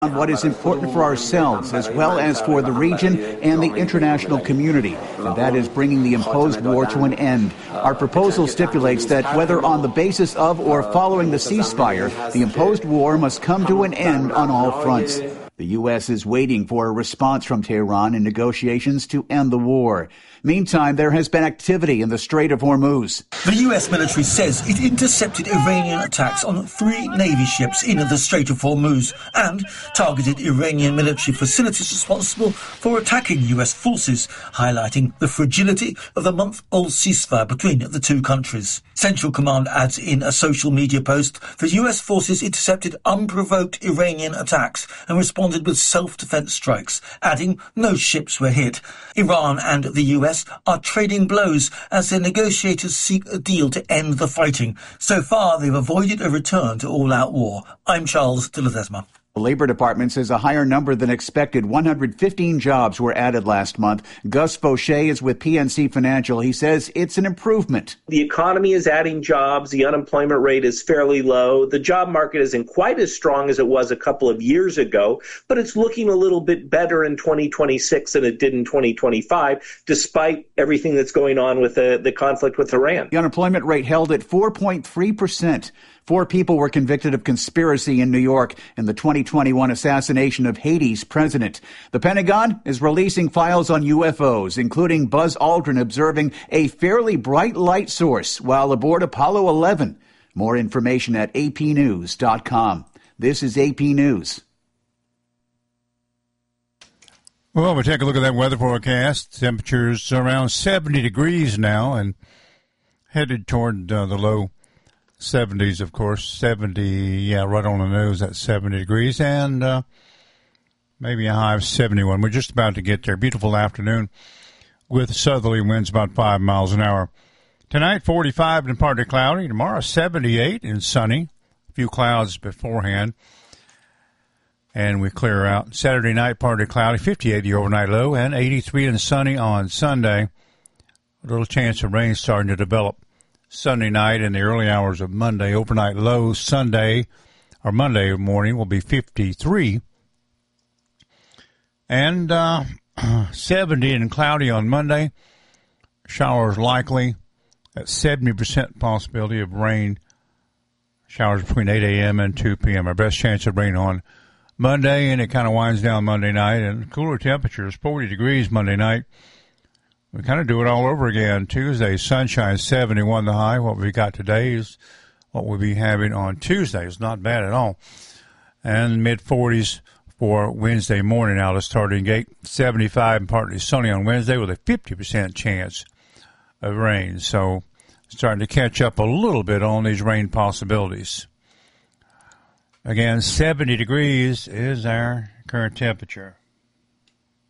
On what is important for ourselves as well as for the region and the international community, and that is bringing the imposed war to an end. Our proposal stipulates that whether on the basis of or following the ceasefire, the imposed war must come to an end on all fronts. The U.S. is waiting for a response from Tehran in negotiations to end the war. Meantime, there has been activity in the Strait of Hormuz. The U.S. military says it intercepted Iranian attacks on 3 Navy ships in the Strait of Hormuz and targeted Iranian military facilities responsible for attacking U.S. forces, highlighting the fragility of the month-old ceasefire between the two countries. Central Command adds in a social media post that U.S. forces intercepted unprovoked Iranian attacks and responded with self-defense strikes, adding no ships were hit. Iran and the U.S. are trading blows as their negotiators seek a deal to end the fighting. So far, they've avoided a return to all-out war. I'm Charles de Ledesma. The Labor Department says a higher number than expected, 115 jobs were added last month. Gus Fauché is with PNC Financial. He says it's an improvement. The economy is adding jobs. The unemployment rate is fairly low. The job market isn't quite as strong as it was a couple of years ago, but it's looking a little bit better in 2026 than it did in 2025, despite everything that's going on with the conflict with Iran. The unemployment rate held at 4.3%. 4 people were convicted of conspiracy in New York in the 2021 assassination of Haiti's president. The Pentagon is releasing files on UFOs, including Buzz Aldrin observing a fairly bright light source while aboard Apollo 11. More information at apnews.com. This is AP News. Well, we take a look at that weather forecast. Temperatures around 70 degrees now and headed toward the low 70s, of course. 70, right on the nose at 70 degrees, and maybe a high of 71. We're just about to get there. Beautiful afternoon with southerly winds about 5 miles an hour. Tonight, 45 and partly cloudy. Tomorrow, 78 and sunny. A few clouds beforehand, and we clear out. Saturday night, partly cloudy, 58 the overnight low, and 83 and sunny on Sunday. A little chance of rain starting to develop Sunday night and the early hours of Monday. Overnight low Sunday or Monday morning will be 53. And 70 and cloudy on Monday. Showers likely at 70% possibility of rain. Showers between 8 a.m. and 2 p.m. Our best chance of rain on Monday, and it kind of winds down Monday night. And cooler temperatures, 40 degrees Monday night. We kind of do it all over again. Tuesday, sunshine, 71 the high. What we got today is what we'll be having on Tuesday. It's not bad at all. And mid-40s for Wednesday morning out of starting gate. 75 and partly sunny on Wednesday with a 50% chance of rain. So starting to catch up a little bit on these rain possibilities. Again, 70 degrees is our current temperature.